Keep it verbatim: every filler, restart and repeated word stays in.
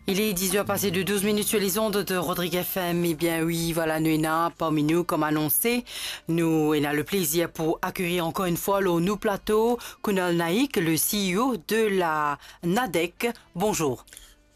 Il est dix heures passées de douze minutes sur les ondes de Rodrigue F M. Eh bien oui, voilà, nous sommes parmi nous, comme annoncé. Nous avons le plaisir pour accueillir encore une fois le nous plateau Kunal Naik, le C E O de la NADEC. Bonjour.